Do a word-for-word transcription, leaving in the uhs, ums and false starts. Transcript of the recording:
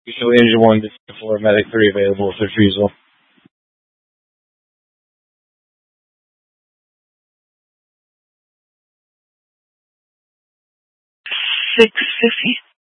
You show engine one, four, medic three available with refusal. six fifty.